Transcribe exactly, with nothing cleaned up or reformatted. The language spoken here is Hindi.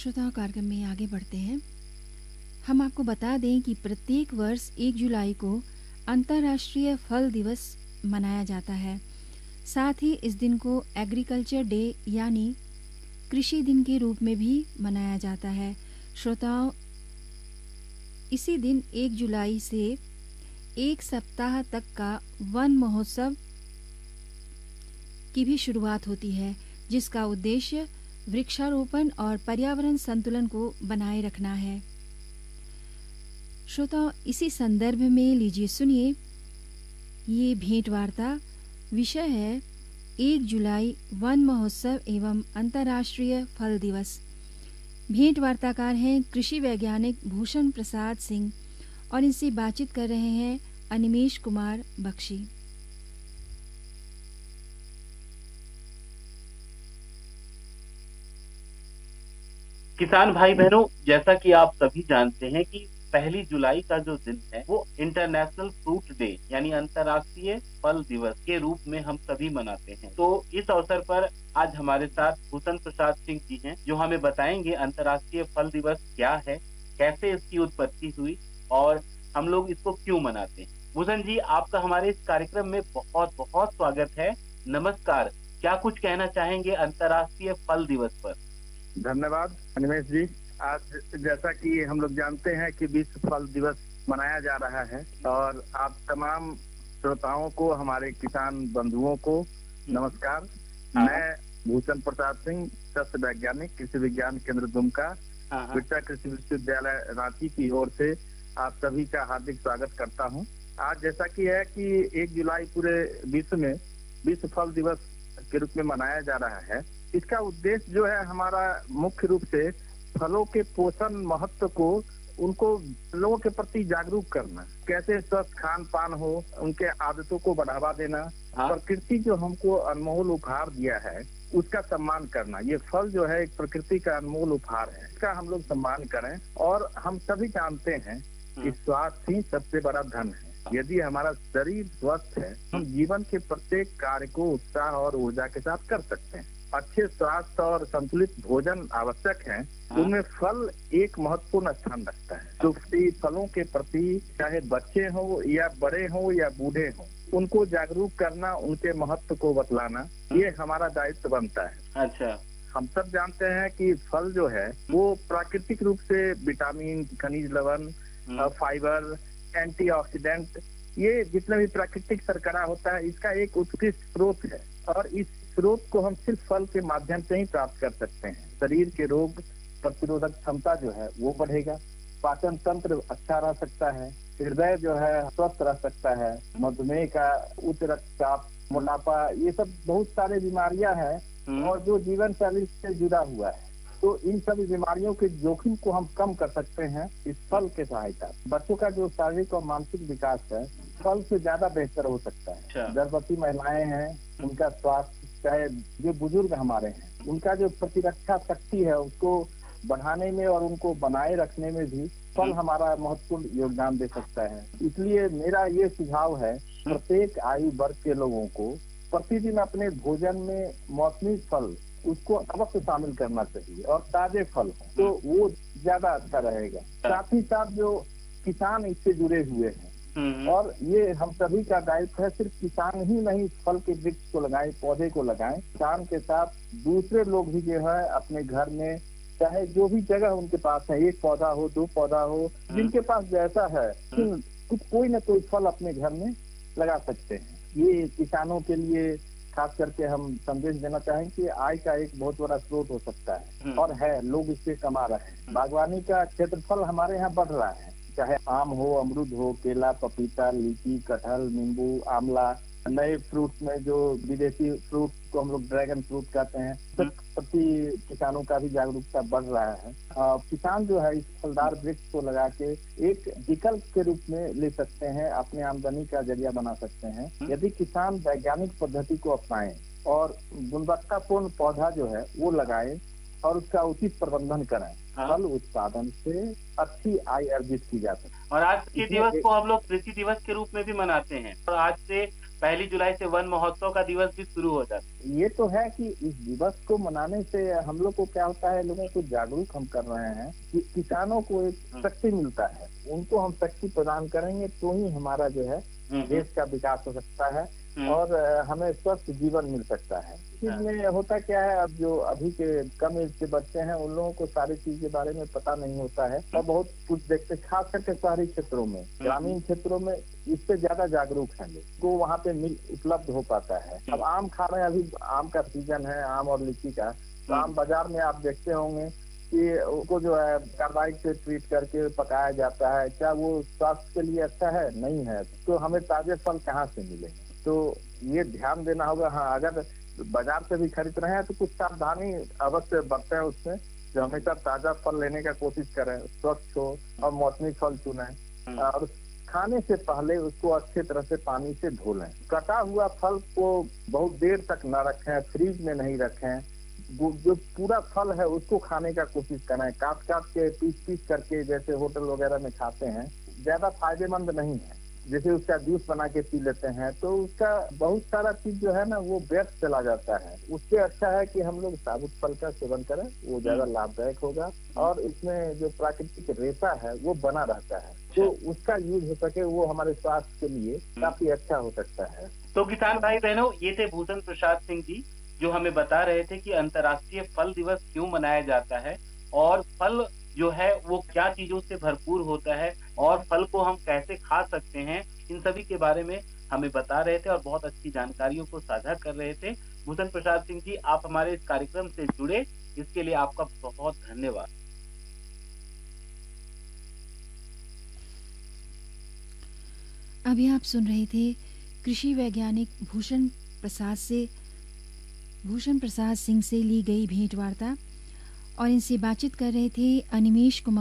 श्रोताओं, कार्यक्रम में आगे बढ़ते हैं। हम आपको बता दें कि प्रत्येक वर्ष एक जुलाई को अंतर्राष्ट्रीय फल दिवस मनाया जाता है। साथ ही इस दिन को एग्रीकल्चर डे यानी कृषि दिन के रूप में भी मनाया जाता है। श्रोताओं, इसी दिन एक जुलाई से एक सप्ताह तक का वन महोत्सव की भी शुरुआत होती है, जिसका उद्देश्य वृक्षारोपण और पर्यावरण संतुलन को बनाए रखना है। श्रोताओं, इसी संदर्भ में लीजिए सुनिए ये भेंट वार्ता। विषय है एक जुलाई वन महोत्सव एवं अंतर्राष्ट्रीय फल दिवस। भेंट वार्ताकार हैं कृषि वैज्ञानिक भूषण प्रसाद सिंह और इनसे बातचीत कर रहे हैं अनिमेश कुमार बख्शी। किसान भाई बहनों, जैसा कि आप सभी जानते हैं कि पहली जुलाई का जो दिन है वो इंटरनेशनल फ्रूट डे यानी अंतर्राष्ट्रीय फल दिवस के रूप में हम सभी मनाते हैं। तो इस अवसर पर आज हमारे साथ भूषण प्रसाद सिंह जी हैं, जो हमें बताएंगे अंतर्राष्ट्रीय फल दिवस क्या है, कैसे इसकी उत्पत्ति हुई और हम लोग इसको क्यों मनाते हैं। भूषण जी, आपका हमारे इस कार्यक्रम में बहुत बहुत स्वागत है। नमस्कार, क्या कुछ कहना चाहेंगे अंतर्राष्ट्रीय फल दिवस पर? धन्यवाद अनिमेश जी। आज जैसा कि हम लोग जानते हैं कि विश्व फल दिवस मनाया जा रहा है और आप तमाम श्रोताओं को, हमारे किसान बंधुओं को नमस्कार। मैं भूषण प्रसाद सिंह, सस्य वैज्ञानिक कृषि विज्ञान केंद्र दुमका, बिरसा कृषि विश्वविद्यालय रांची की ओर से आप सभी का हार्दिक स्वागत करता हूं। आज जैसा कि है कि एक जुलाई पूरे विश्व में विश्व फल दिवस के रूप में मनाया जा रहा है। इसका उद्देश्य जो है हमारा मुख्य रूप से फलों के पोषण महत्व को, उनको लोगों के प्रति जागरूक करना, कैसे स्वस्थ खान पान हो, उनके आदतों को बढ़ावा देना, प्रकृति जो हमको अनमोल उपहार दिया है उसका सम्मान करना। ये फल जो है एक प्रकृति का अनमोल उपहार है, इसका हम लोग सम्मान करें। और हम सभी जानते हैं कि स्वास्थ्य ही सबसे बड़ा धन है। यदि हमारा शरीर स्वस्थ है, हम जीवन के प्रत्येक कार्य को उत्साह और ऊर्जा के साथ कर सकते हैं। अच्छे स्वास्थ्य और संतुलित भोजन आवश्यक है, उनमें फल एक महत्वपूर्ण स्थान रखता है। तो फलों के प्रति चाहे बच्चे हो या बड़े हो या बूढ़े हो, उनको जागरूक करना, उनके महत्व को बतलाना, ये हमारा दायित्व बनता है। अच्छा, हम सब जानते हैं कि फल जो है वो प्राकृतिक रूप से विटामिन, खनिज लवण, फाइबर, एंटीऑक्सीडेंट, ये जितना भी प्राकृतिक शर्करा होता है, इसका एक उत्कृष्ट स्रोत है और इस स्रोत को हम सिर्फ फल के माध्यम से ही प्राप्त कर सकते हैं। शरीर के रोग प्रतिरोधक क्षमता जो है वो बढ़ेगा, पाचन तंत्र अच्छा रह सकता है, हृदय जो है स्वस्थ रह सकता है, मधुमेह का, उच्च रक्तचाप, मोटापा, ये सब बहुत सारे बीमारियां हैं और जो जीवन शैली से जुड़ा हुआ है। तो इन सभी बीमारियों के जोखिम को हम कम कर सकते हैं इस फल के सहायता। बच्चों का जो शारीरिक और मानसिक विकास है फल से ज्यादा बेहतर हो सकता है। गर्भवती महिलाएं हैं, उनका स्वास्थ्य, चाहे जो बुजुर्ग हमारे हैं, उनका जो प्रतिरक्षा शक्ति है उसको बढ़ाने में और उनको बनाए रखने में भी फल हमारा महत्वपूर्ण योगदान दे सकता है। इसलिए मेरा ये सुझाव है, प्रत्येक आयु वर्ग के लोगों को प्रतिदिन अपने भोजन में मौसमी फल उसको अवश्य शामिल करना चाहिए और ताजे फल, तो वो ज्यादा अच्छा रहेगा। साथ ही साथ जो किसान इससे जुड़े हुए हैं और ये हम सभी का दायित्व है, सिर्फ किसान ही नहीं फल के वृक्ष को लगाएं, पौधे को लगाएं। किसान के साथ दूसरे लोग भी जो है अपने घर में, चाहे जो भी जगह उनके पास है, एक पौधा हो, दो पौधा हो, जिनके पास जैसा है, कुछ कोई न कोई फल अपने घर में लगा सकते हैं। ये किसानों के लिए खास करके हम संदेश देना चाहें कि आय का एक बहुत बड़ा स्रोत हो सकता है और है, लोग इससे कमा रहे हैं। बागवानी का क्षेत्रफल हमारे यहाँ बढ़ रहा है, चाहे आम हो, अमरूद हो, केला, पपीता, लीची, कटहल, नींबू, आंवला, नए फ्रूट में जो विदेशी फ्रूट को हम लोग ड्रैगन फ्रूट कहते हैं, सब प्रति किसानों का भी जागरूकता बढ़ रहा है। आ, किसान जो है इस फलदार वृक्ष को लगा के एक विकल्प के रूप में ले सकते हैं, अपने आमदनी का जरिया बना सकते हैं। यदि किसान वैज्ञानिक पद्धति को अपनाएं और गुणवत्तापूर्ण पौधा जो है वो लगाएं और उसका उचित प्रबंधन करें, फल उत्पादन से अच्छी आय अर्जित की जा सकती है। और आज के दिवस को हम लोग कृषि दिवस के रूप में भी मनाते हैं और आज से पहली जुलाई से वन महोत्सव का दिवस भी शुरू हो जाता है। ये तो है कि इस दिवस को मनाने से हम लोग को क्या होता है, लोगों को जागरूक हम कर रहे हैं कि किसानों को एक शक्ति मिलता है, उनको हम शक्ति प्रदान करेंगे तो ही हमारा जो है देश का विकास हो सकता है और हमें स्वस्थ जीवन मिल सकता है। इसमें होता क्या है, अब जो अभी के कम एज के बच्चे हैं उन लोगों को सारी चीज के बारे में पता नहीं होता है और बहुत कुछ देखते, खास करके शहरी क्षेत्रों में, ग्रामीण क्षेत्रों में इससे ज्यादा जागरूक हैं लोग को वहाँ पे मिल उपलब्ध हो पाता है। अब आम खा रहे हैं, अभी आम का सीजन है, आम और लीची का, तो आम बाजार में आप देखते होंगे कि उनको जो है कार्बाइड से ट्रीट करके पकाया जाता है। क्या वो स्वास्थ्य के लिए अच्छा है? नहीं है। तो हमें ताजे फल कहाँ से मिलेंगे? तो ये ध्यान देना होगा। हाँ, अगर बाजार से भी खरीद रहे हैं तो कुछ सावधानी अवश्य बरतें उसमें, जो हमेशा ताजा फल लेने का कोशिश करें, स्वच्छ हो और मौसमी फल चुनें और खाने से पहले उसको अच्छे तरह से पानी से धो लें। कटा हुआ फल को बहुत देर तक न रखें, फ्रीज में नहीं रखें। जो पूरा फल है उसको खाने का कोशिश करें, काट काट के पीस पीस करके जैसे होटल वगैरह में खाते हैं, ज्यादा फायदेमंद नहीं है। जैसे उसका जूस बना के पी लेते हैं तो उसका बहुत सारा चीज जो है ना वो व्यर्थ चला जाता है। उससे अच्छा है कि हम लोग साबुत फल का सेवन करें, वो ज्यादा लाभदायक होगा और इसमें जो प्राकृतिक रेशा है वो बना रहता है, तो उसका यूज हो सके वो हमारे स्वास्थ्य के लिए काफी अच्छा हो सकता है। तो किसान भाई बहनों, ये थे भूषण प्रसाद सिंह जी जो हमें बता रहे थे कि अंतर्राष्ट्रीय फल दिवस क्यों मनाया जाता है और फल जो है वो क्या चीजों से भरपूर होता है और फल को हम कैसे खा सकते हैं, इन सभी के बारे में हमें बता रहे थे और बहुत अच्छी जानकारियों को साझा कर रहे थे। भूषण प्रसाद सिंह जी, आप हमारे इस कार्यक्रम से जुड़े, इसके लिए आपका बहुत धन्यवाद। अभी आप सुन रहे थे कृषि वैज्ञानिक भूषण प्रसाद से भूषण प्रसाद सिंह से ली गई भेंट वार्ता और इनसे बातचीत कर रहे थे अनिमेश कुमार।